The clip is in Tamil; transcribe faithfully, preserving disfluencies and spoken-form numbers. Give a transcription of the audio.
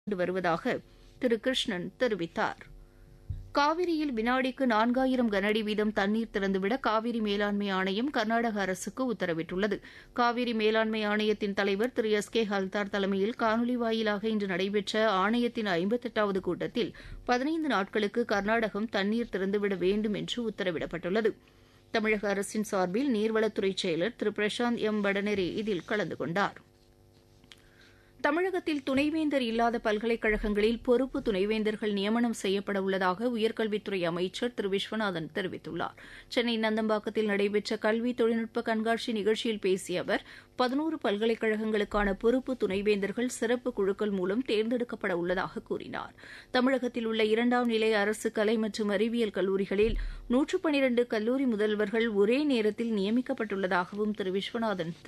வருவதாக திரு கிருஷ்ணன் தெரிவித்தார். காவிரியில் வினாடிக்கு நான்காயிரம் கனஅடி வீதம் தண்ணீர் திறந்துவிட காவிரி மேலாண்மை ஆணையம் கர்நாடக அரசுக்கு உத்தரவிட்டுள்ளது. காவிரி மேலாண்மை ஆணையத்தின் தலைவர் திரு எஸ் கே ஹல்தார் தலைமையில் காணொலி வாயிலாக இன்று நடைபெற்ற ஆணையத்தின் ஐம்பத்தெட்டாவது கூட்டத்தில் பதினைந்து நாட்களுக்கு கர்நாடகம் தண்ணீர் திறந்துவிட வேண்டும் என்று உத்தரவிடப்பட்டுள்ளது. தமிழக அரசின் சார்பில் நீர்வளத்துறை செயலர் திரு பிரசாந்த் எம் வடநேரே இதில் கலந்து கொண்டார். தமிழகத்தில் துணைவேந்தர் இல்லாத பல்கலைக்கழகங்களில் பொறுப்பு துணைவேந்தர்கள் நியமனம் செய்யப்பட உள்ளதாக உயர்கல்வித்துறை அமைச்சர் திரு விஸ்வநாதன் தெரிவித்துள்ளார். சென்னை நந்தம்பாக்கத்தில் நடைபெற்ற கல்வி தொழில்நுட்ப கண்காட்சி நிகழ்ச்சியில் பேசிய அவர் பதினோரு பல்கலைக்கழகங்களுக்கான பொறுப்பு துணைவேந்தர்கள் சிறப்பு குழுக்கள் மூலம் தேர்ந்தெடுக்கப்பட உள்ளதாக கூறினார். தமிழகத்தில் உள்ள இரண்டாம் நிலை அரசு கலை மற்றும் அறிவியல் கல்லூரிகளில் நூற்று பனிரண்டு கல்லூரி முதல்வர்கள் ஒரே நேரத்தில் நியமிக்கப்பட்டுள்ளதாகவும் திரு விஸ்வநாதன்